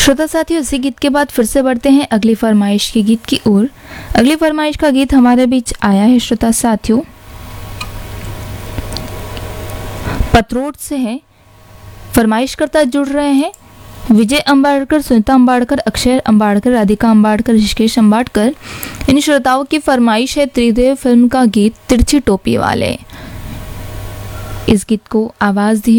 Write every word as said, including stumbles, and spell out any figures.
श्रोता साथियों, इसी गीत के बाद फिर से बढ़ते हैं अगली फरमाइश के गीत की ओर। अगली फरमाइश का गीत हमारे बीच आया है श्रोता साथियों, पतरोड से है। फरमाइश करता जुड़ रहे हैं विजय अंबाड़कर, सुनीता अंबाड़कर, अक्षय अंबाड़कर, राधिका अंबाड़कर, ऋषिकेश अंबाड़कर। इन श्रोताओं की फरमाइश है त्रिदेव फिल्म का गीत तिरछी टोपी वाले। इस गीत को आवाज दी